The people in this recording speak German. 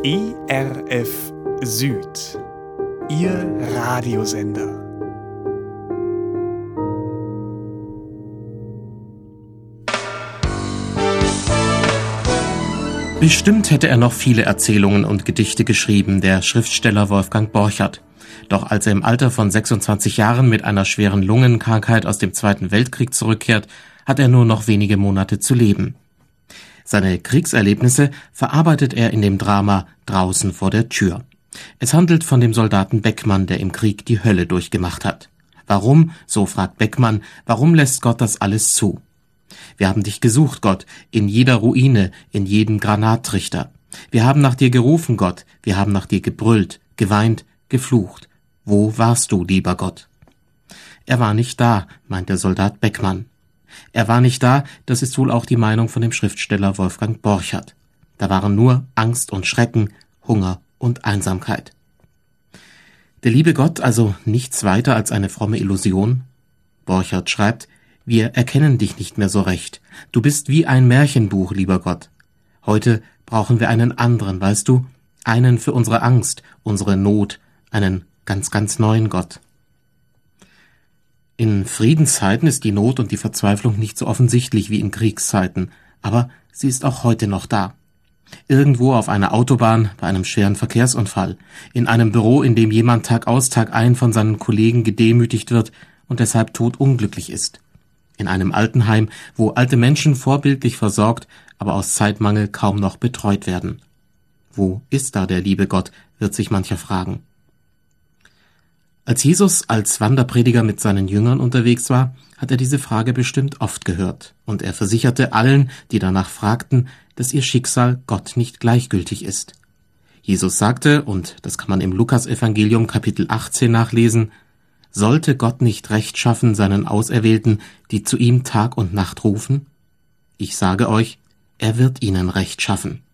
ERF Süd, Ihr Radiosender. Bestimmt hätte er noch viele Erzählungen und Gedichte geschrieben, der Schriftsteller Wolfgang Borchert. Doch als er im Alter von 26 Jahren mit einer schweren Lungenkrankheit aus dem Zweiten Weltkrieg zurückkehrt, hat er nur noch wenige Monate zu leben. Seine Kriegserlebnisse verarbeitet er in dem Drama Draußen vor der Tür. Es handelt von dem Soldaten Beckmann, der im Krieg die Hölle durchgemacht hat. Warum, so fragt Beckmann, warum lässt Gott das alles zu? Wir haben dich gesucht, Gott, in jeder Ruine, in jedem Granattrichter. Wir haben nach dir gerufen, Gott, wir haben nach dir gebrüllt, geweint, geflucht. Wo warst du, lieber Gott? Er war nicht da, meint der Soldat Beckmann. Er war nicht da, das ist wohl auch die Meinung von dem Schriftsteller Wolfgang Borchert. Da waren nur Angst und Schrecken, Hunger und Einsamkeit. Der liebe Gott also nichts weiter als eine fromme Illusion? Borchert schreibt: Wir erkennen dich nicht mehr so recht. Du bist wie ein Märchenbuch, lieber Gott. Heute brauchen wir einen anderen, weißt du? Einen für unsere Angst, unsere Not, einen ganz, ganz neuen Gott. In Friedenszeiten ist die Not und die Verzweiflung nicht so offensichtlich wie in Kriegszeiten, aber sie ist auch heute noch da. Irgendwo auf einer Autobahn, bei einem schweren Verkehrsunfall, in einem Büro, in dem jemand Tag aus, Tag ein von seinen Kollegen gedemütigt wird und deshalb todunglücklich ist. In einem Altenheim, wo alte Menschen vorbildlich versorgt, aber aus Zeitmangel kaum noch betreut werden. Wo ist da der liebe Gott, wird sich mancher fragen. Als Jesus als Wanderprediger mit seinen Jüngern unterwegs war, hat er diese Frage bestimmt oft gehört, und er versicherte allen, die danach fragten, dass ihr Schicksal Gott nicht gleichgültig ist. Jesus sagte, und das kann man im Lukasevangelium Kapitel 18 nachlesen: Sollte Gott nicht Recht schaffen seinen Auserwählten, die zu ihm Tag und Nacht rufen? Ich sage euch, er wird ihnen Recht schaffen.